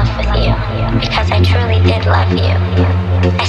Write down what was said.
love with you because I truly did love you.